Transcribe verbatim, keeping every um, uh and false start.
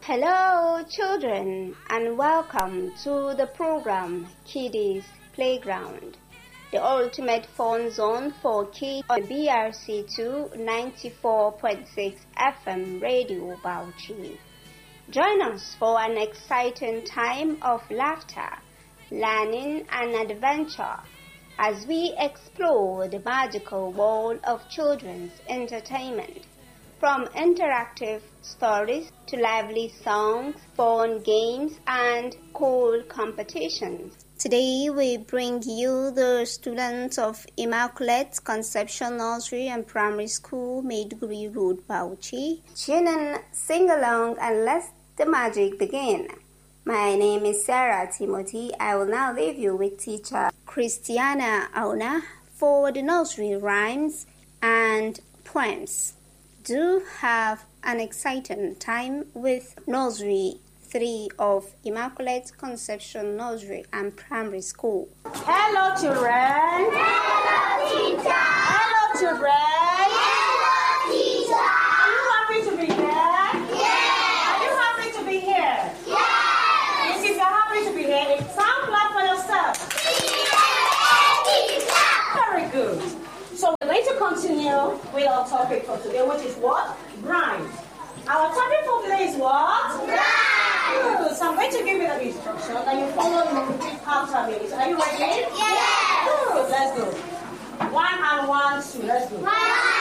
Hello, children, and welcome to the program Kiddies Playground, the ultimate fun zone for kids on B R C two ninety-four point six F M Radio Bauchi. Join us for an exciting time of laughter, learning, and adventure as we explore the magical world of children's entertainment. From interactive stories to lively songs, fun games, and cool competitions. Today we bring you the students of Immaculate Conception Nursery and Primary School, Maiduguri Road, Bauchi. Tune in, sing along, and let the magic begin. My name is Sarah Timothy. I will now leave you with teacher Christiana Auna for the nursery rhymes and poems. Do have an exciting time with Nursery three of Immaculate Conception Nursery and Primary School. Hello, children. Hello, teacher. Hello, children. Hello, teacher. Are you happy to be here? Yes. Are you happy to be here? Yes. If you're happy to be here, sound clap for yourself. Teacher. Very good. So we're going to continue with our topic for today, which is what? Rhymes. Our topic for today is what? Rhymes. Good. So I'm going to give you the instruction and you follow and repeat after me. Are you ready? Yes. Good. Let's go. One and one, two. Let's go. One